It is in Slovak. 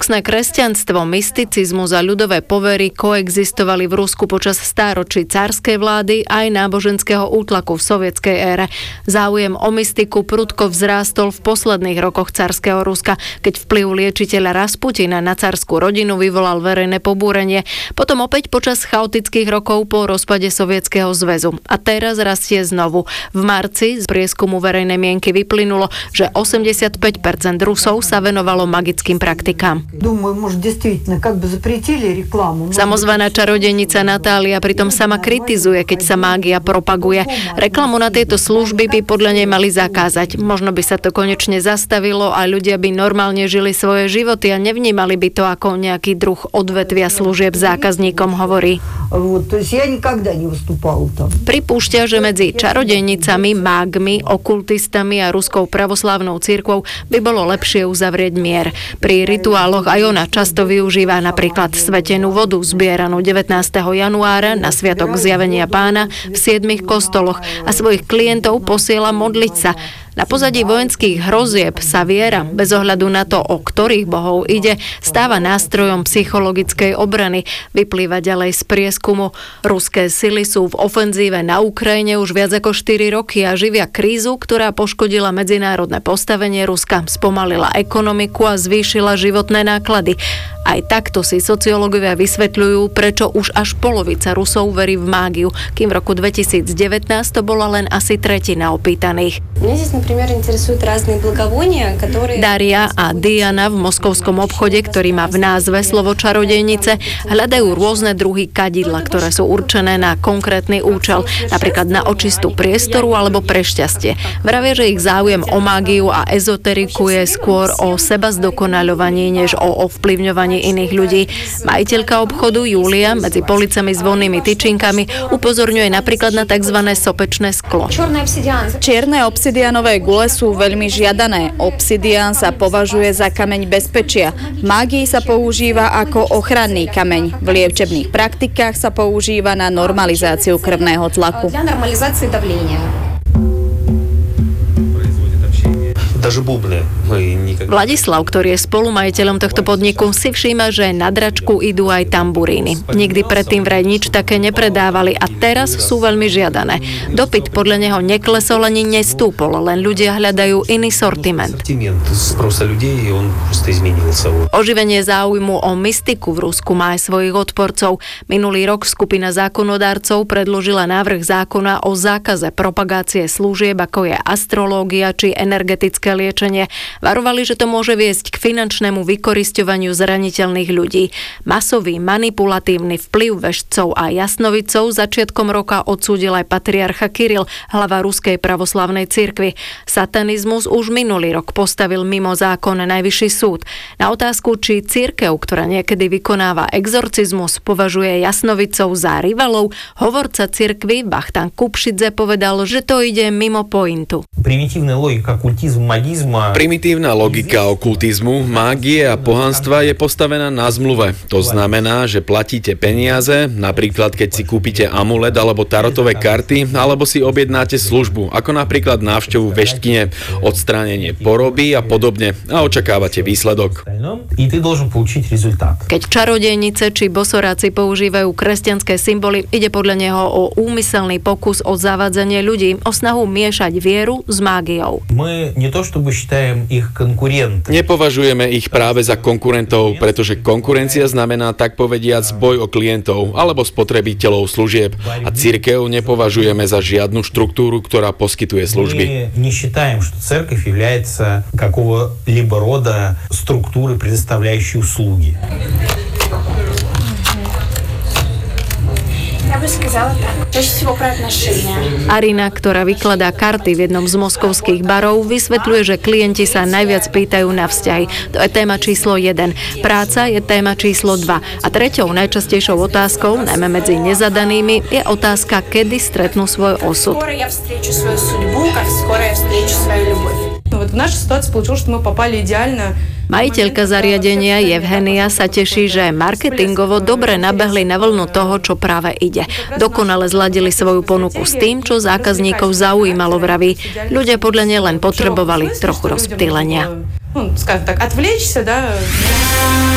Ortodoxné kresťanstvo, mysticizmus a ľudové povery koexistovali v Rusku počas stáročí carskej vlády aj náboženského útlaku v sovietskej ére. Záujem o mystiku prudko vzrástol v posledných rokoch carského Ruska, keď vplyv liečiteľa Rasputina na carskú rodinu vyvolal verejné pobúrenie. Potom opäť počas chaotických rokov po rozpade Sovietskeho zväzu. A teraz rastie znovu. V marci z prieskumu verejnej mienky vyplynulo, že 85% Rusov sa venovalo magickým praktikám. Samozvaná čarodejnica Natália pritom sama kritizuje, keď sa mágia propaguje. Reklamu na tieto služby by podľa nej mali zakázať. Možno by sa to konečne zastavilo a ľudia by normálne žili svoje životy a nevnímali by to ako nejaký druh odvetvia služieb zákazníkom, hovorí. Pripúšťa, že medzi čarodejnicami, mágmi, okultistami a ruskou pravoslávnou cirkvou by bolo lepšie uzavrieť mier. Pri rituáloch aj ona často využíva napríklad svetenú vodu zbieranú 19. januára na sviatok Zjavenia Pána v 7 kostoloch a svojich klientov posiela modliť sa. Na pozadí vojenských hrozieb sa viera, bez ohľadu na to, o ktorých bohov ide, stáva nástrojom psychologickej obrany. Vyplýva ďalej z prieskumu. Ruské sily sú v ofenzíve na Ukrajine už viac ako 4 roky a živia krízu, ktorá poškodila medzinárodné postavenie Ruska, spomalila ekonomiku a zvýšila životné náklady. Aj takto si sociológovia vysvetľujú, prečo už až polovica Rusov verí v mágiu, kým v roku 2019 to bola len asi tretina opýtaných. Daria a Diana v moskovskom obchode, ktorý má v názve slovo čarodejnice, hľadajú rôzne druhy kadidla, ktoré sú určené na konkrétny účel, napríklad na očistu priestoru alebo pre šťastie. Vravia, že ich záujem o mágiu a ezoteriku je skôr o seba zdokonaľovaní, než o ovplyvňovaní iných ľudí. Majiteľka obchodu Julia medzi policami s vonnými tyčinkami upozorňuje napríklad na tzv. Sopečné sklo. Čierne obsidianové gule sú veľmi žiadané. Obsidián sa považuje za kameň bezpečia. V mágii sa používa ako ochranný kameň. V liečebných praktikách sa používa na normalizáciu krvného tlaku. Vladislav, ktorý je spolumajiteľom tohto podniku, si všíma, že na dračku idú aj tamburíny. Nikdy predtým vraj nič také nepredávali a teraz sú veľmi žiadané. Dopyt podľa neho neklesol ani nestúpol, len ľudia hľadajú iný sortiment. Oživenie záujmu o mystiku v Rusku má aj svojich odporcov. Minulý rok skupina zákonodárcov predložila návrh zákona o zákaze propagácie služieb, ako je astrológia či energetické liečenie. Varovali, že to môže viesť k finančnému vykorisťovaniu zraniteľných ľudí. Masový manipulatívny vplyv vešcov a jasnovidcov začiatkom roka odsúdil aj patriarcha Kiril, hlava Ruskej pravoslavnej cirkvi. Satanizmus už minulý rok postavil mimo zákon Najvyšší súd. Na otázku, či cirkev, ktorá niekedy vykonáva exorcizmus, považuje jasnovidcov za rivalov, hovorca cirkvi Bachtan Kupšidze povedal, že to ide mimo pointu. Primitívna logika okultizmu, mágie a pohanstva je postavená na zmluve. To znamená, že platíte peniaze, napríklad keď si kúpite amulet alebo tarotové karty, alebo si objednáte službu, ako napríklad návštevu veštkyne, odstránenie poroby a podobne a očakávate výsledok. Keď čarodejnice či bosoráci používajú kresťanské symboly, ide podľa neho o úmyselný pokus o zavádzanie ľudí, o snahu miešať vieru s mágiou. Nepovažujeme ich práve za konkurentov, pretože konkurencia znamená tak povediac boj o klientov alebo spotrebiteľov služieb a cirkev nepovažujeme za žiadnu štruktúru, ktorá poskytuje služby. Arina, ktorá vykladá karty v jednom z moskovských barov, vysvetľuje, že klienti sa najviac pýtajú na vzťahy. To je téma číslo 1. Práca je téma číslo 2. A treťou najčastejšou otázkou, najmä medzi nezadanými, je otázka, kedy stretnú svoj osud. В нашей ситуации получилось, что мы попали идеально. Majiteľka zariadenia Evhenia sa teší, že marketingovo dobre nabehli na vlnu toho, čo práve ide. Dokonale zladili svoju ponuku s tým, čo zákazníkov zaujímalo, vraví. Ľudia podľa nej len potrebovali trochu rozptýlenia. Скажем так, отвлечься, да.